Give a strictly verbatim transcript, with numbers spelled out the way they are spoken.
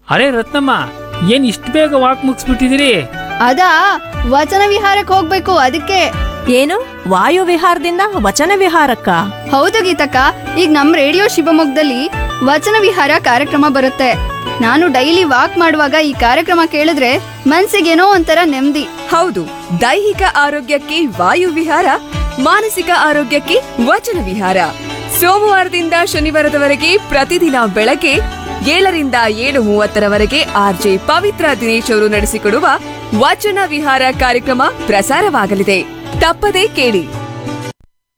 ಅರೆ ರತ್ನಮ್ಮ, ಏನ್ ಇಷ್ಟು ಬೇಗ ವಾಕ್ ಮುಗಿಸ್ಬಿಟ್ಟಿದಿರಿ? ಅದಾ ವಚನ ವಿಹಾರಕ್ಕೆ ಹೋಗ್ಬೇಕು ಅದಕ್ಕೆ. ಏನು ವಾಯು ವಿಹಾರದಿಂದ ವಚನ ವಿಹಾರಕ್ಕ? ಹೌದು ಗೀತಕ್ಕ, ಈಗ ನಮ್ ರೇಡಿಯೋ ಶಿವಮೊಗ್ಗದಲ್ಲಿ ವಚನ ವಿಹಾರ ಕಾರ್ಯಕ್ರಮ ಬರುತ್ತೆ. ನಾನು ಡೈಲಿ ವಾಕ್ ಮಾಡುವಾಗ ಈ ಕಾರ್ಯಕ್ರಮ ಕೇಳಿದ್ರೆ ಮನ್ಸಿಗೇನೋ ಒಂಥರ ನೆಮ್ಮದಿ. ಹೌದು, ದೈಹಿಕ ಆರೋಗ್ಯಕ್ಕೆ ವಾಯು ವಿಹಾರ, ಮಾನಸಿಕ ಆರೋಗ್ಯಕ್ಕೆ ವಚನ ವಿಹಾರ. ಸೋಮವಾರದಿಂದ ಶನಿವಾರದವರೆಗೆ ಪ್ರತಿದಿನ ಬೆಳಗ್ಗೆ ಏಳರಿಂದ ಏಳು ಮೂವತ್ತರವರೆಗೆ ಆರ್ಜೆ ಪವಿತ್ರ ದಿನೇಶ್ ಅವರು ನಡೆಸಿಕೊಡುವ ವಚನ ವಿಹಾರ ಕಾರ್ಯಕ್ರಮ ಪ್ರಸಾರವಾಗಲಿದೆ. ತಪ್ಪದೇ ಕೇಳಿ.